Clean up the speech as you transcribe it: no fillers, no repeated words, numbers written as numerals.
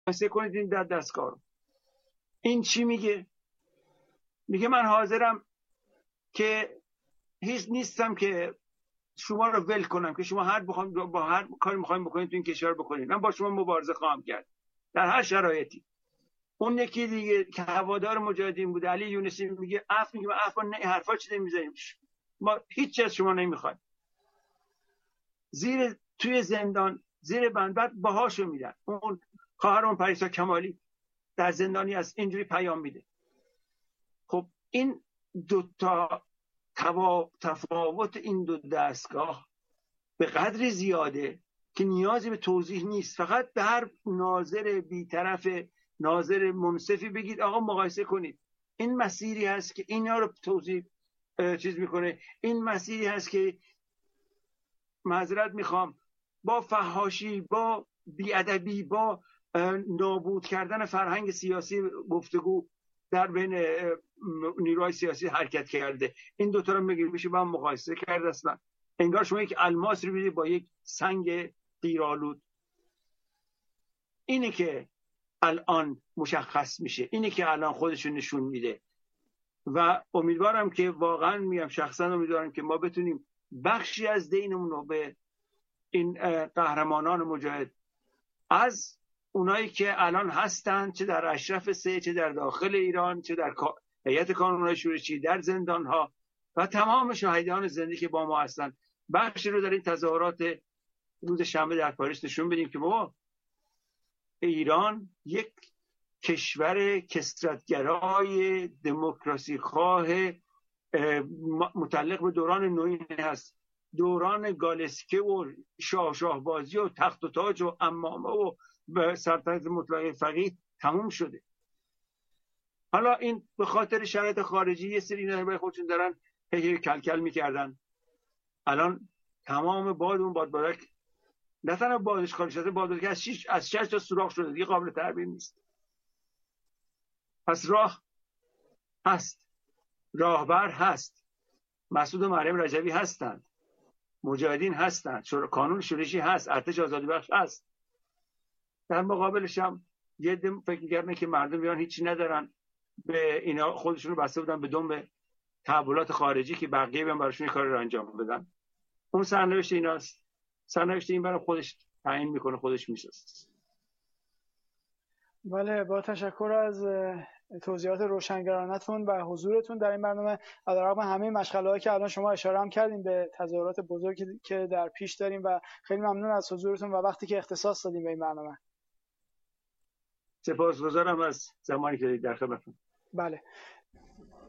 مقایسه کنید این در دستگاه رو. این چی میگه؟ میگه من حاضرم که هیچ نیستم که شما رو ول کنم، که شما با هر کاری میخوایم بکنید تو این کشور بکنید، من با شما مبارزه خواهم کرد در هر شرایطی. اون یکی دیگه که هوادار مجاهدین بود، علی یونسی، میگه میگه من حرفا چی نمیزنیم، ما هیچ چیز شما نمیخوایم. توی زندان زیر بند بعد باهاشو میدن. اون خواهرم پریسا کمالی در زندانی از اینجوری پیام میده. خب این دوتا تفاوت این دو دستگاه به قدری زیاده که نیازی به توضیح نیست. فقط به هر ناظر بیطرف، ناظر منصفی بگید آقا مقایسه کنید. این مسیری هست که اینا رو توضیح میکنه. این مسیری هست که معذرت میخوام با فحاشی، با بیادبی، با نابود کردن فرهنگ سیاسی گفتگو در بین نیروهای سیاسی حرکت کرده. این دوتا رو میشه با هم مقایسه کرد. اصلا انگار شما یک الماس رو میدید با یک سنگ قیرآلود. اینه که الان مشخص میشه، اینه که الان خودشو نشون میده. و امیدوارم که واقعا میگم شخصا امیدوارم که ما بتونیم بخشی از دینمون رو به این قهرمانان مجاهد، از اونایی که الان هستن، چه در اشرف سه، چه در داخل ایران، چه در هیئت کانونهای شورشی، در زندان ها و تمام شاهدان زنده که با ما هستن، بخشی رو در این تظاهرات روز شنبه در پاریس نشون بدیم که بابا ایران یک کشور کثرت‌گرای دموکراسی خواه متعلق به دوران نوین هست. دوران گالسکه و شاهبازی و تخت و تاج و امامه و سلطنت مطلقه فقیه تموم شده. حالا این به خاطر شرایط خارجی یه سری اینا خودشون دارن هی کلکل میکردن. الان تمام بادبادک نه تنها بادش خالی شده، بادبادک از 6 تا سوراخ شده، دیگه قابل تعبیر نیست. پس راه هست، راهبر هست، مسعود و مریم رجبی هستند، مجاهدین هستند، کانون شورشی هست، ارتش آزادی بخش هست. در مقابلش هم یه دم فکر می‌کردن که مردم ایران هیچی ندارن، به اینا خودشونو بسته بودن به دم تحولات خارجی که بقیه بیان براشون کار رو انجام بدن. اون سرنوشت ایناست. سرنوشت این برای خودش تعیین میکنه، خودش میسازه. بله، با تشکر از توضیحات روشنگرانتون و حضورتون در این برنامه. علیرغم همه مشغله‌هایی که الان شما اشاره هم کردین به تظاهرات بزرگی که در پیش داریم و خیلی ممنون از حضورتون و وقتی که اختصاص دادیم به این برنامه. سپاسگزارم از زمانی که در خدمتتون. بله.